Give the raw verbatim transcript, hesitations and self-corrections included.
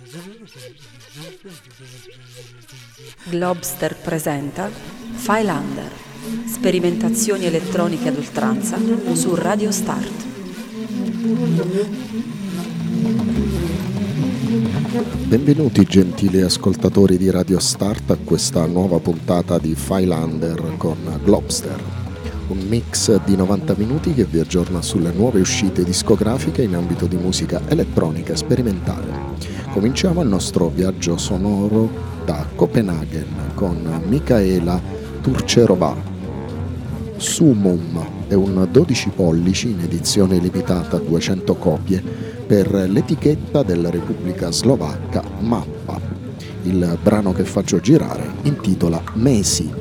Globster presenta Phylander, sperimentazioni elettroniche ad oltranza su Radio Start. Benvenuti gentili ascoltatori di Radio Start a questa nuova puntata di Phylander con Globster, un mix di novanta minuti che vi aggiorna sulle nuove uscite discografiche in ambito di musica elettronica sperimentale. Cominciamo il nostro viaggio sonoro da Copenaghen con Michaela Turčerová. Sumum è un dodici pollici in edizione limitata a duecento copie per l'etichetta della Repubblica Slovacca Mappa. Il brano che faccio girare intitola Mesi.